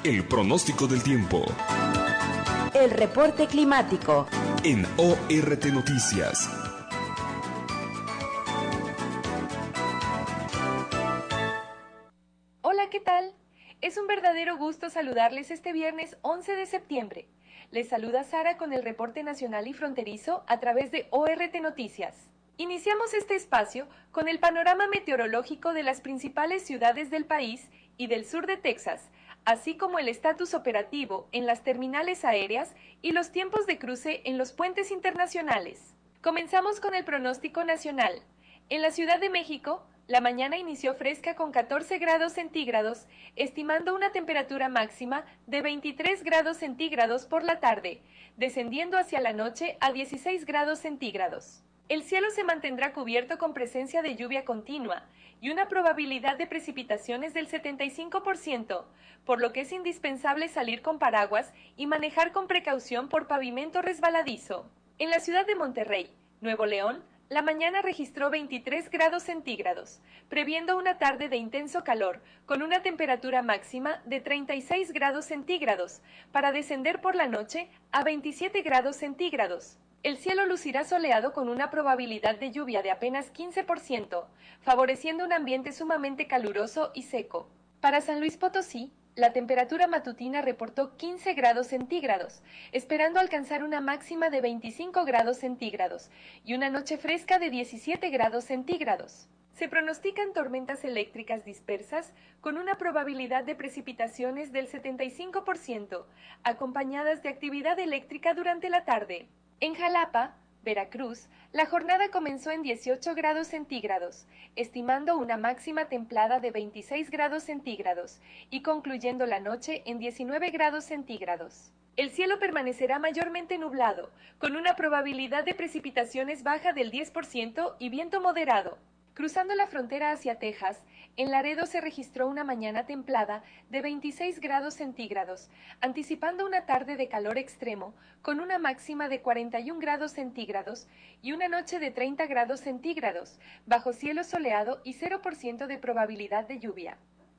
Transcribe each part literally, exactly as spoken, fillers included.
El pronóstico del tiempo. El reporte climático. En O R T Noticias. Hola, ¿qué tal? Es un verdadero gusto saludarles este viernes once de septiembre. Les saluda Sara con el reporte nacional y fronterizo a través de O R T Noticias. Iniciamos este espacio con el panorama meteorológico de las principales ciudades del país y del sur de Texas, así como el estatus operativo en las terminales aéreas y los tiempos de cruce en los puentes internacionales. Comenzamos con el pronóstico nacional. En la Ciudad de México, la mañana inició fresca con catorce grados centígrados, estimando una temperatura máxima de veintitrés grados centígrados por la tarde, descendiendo hacia la noche a dieciséis grados centígrados. El cielo se mantendrá cubierto con presencia de lluvia continua y una probabilidad de precipitaciones del setenta y cinco por ciento, por lo que es indispensable salir con paraguas y manejar con precaución por pavimento resbaladizo. En la ciudad de Monterrey, Nuevo León, la mañana registró veintitrés grados centígrados, previendo una tarde de intenso calor, con una temperatura máxima de treinta y seis grados centígrados, para descender por la noche a veintisiete grados centígrados. El cielo lucirá soleado con una probabilidad de lluvia de apenas quince por ciento, favoreciendo un ambiente sumamente caluroso y seco. Para San Luis Potosí, la temperatura matutina reportó quince grados centígrados, esperando alcanzar una máxima de veinticinco grados centígrados y una noche fresca de diecisiete grados centígrados. Se pronostican tormentas eléctricas dispersas con una probabilidad de precipitaciones del setenta y cinco por ciento, acompañadas de actividad eléctrica durante la tarde. En Jalapa, Veracruz, la jornada comenzó en dieciocho grados centígrados, estimando una máxima templada de veintiséis grados centígrados y concluyendo la noche en diecinueve grados centígrados. El cielo permanecerá mayormente nublado, con una probabilidad de precipitaciones baja del diez por ciento y viento moderado. Cruzando la frontera hacia Texas, en Laredo se registró una mañana templada de veintiséis grados centígrados, anticipando una tarde de calor extremo con una máxima de cuarenta y un grados centígrados y una noche de treinta grados centígrados, bajo cielo soleado y cero por ciento de probabilidad de lluvia.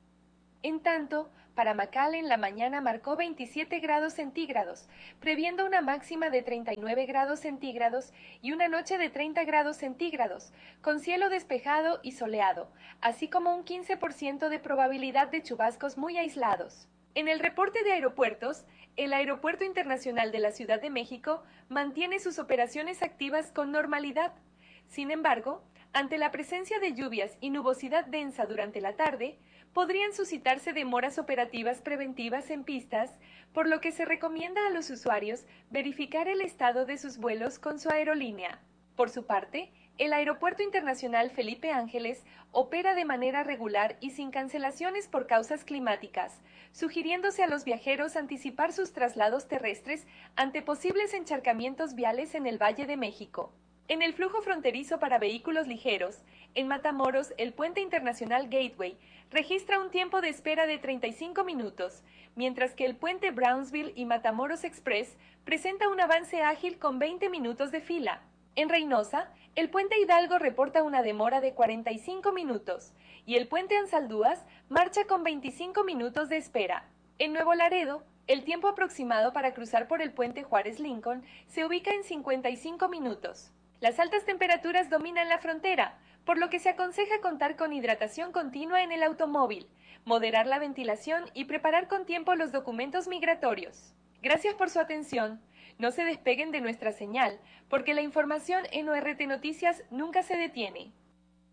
En tanto, para McAllen la mañana marcó veintisiete grados centígrados, previendo una máxima de treinta y nueve grados centígrados y una noche de treinta grados centígrados, con cielo despejado y soleado, así como un quince por ciento de probabilidad de chubascos muy aislados. En el reporte de aeropuertos, el Aeropuerto Internacional de la Ciudad de México mantiene sus operaciones activas con normalidad. Sin embargo, ante la presencia de lluvias y nubosidad densa durante la tarde, podrían suscitarse demoras operativas preventivas en pistas, por lo que se recomienda a los usuarios verificar el estado de sus vuelos con su aerolínea. Por su parte, el Aeropuerto Internacional Felipe Ángeles opera de manera regular y sin cancelaciones por causas climáticas, sugiriéndose a los viajeros anticipar sus traslados terrestres ante posibles encharcamientos viales en el Valle de México. En el flujo fronterizo para vehículos ligeros, en Matamoros, el puente internacional Gateway registra un tiempo de espera de treinta y cinco minutos, mientras que el puente Brownsville y Matamoros Express presenta un avance ágil con veinte minutos de fila. En Reynosa, el puente Hidalgo reporta una demora de cuarenta y cinco minutos y el puente Ansaldúas marcha con veinticinco minutos de espera. En Nuevo Laredo, el tiempo aproximado para cruzar por el puente Juárez Lincoln se ubica en cincuenta y cinco minutos. Las altas temperaturas dominan la frontera, por lo que se aconseja contar con hidratación continua en el automóvil, moderar la ventilación y preparar con tiempo los documentos migratorios. Gracias por su atención. No se despeguen de nuestra señal, porque la información en O R T Noticias nunca se detiene.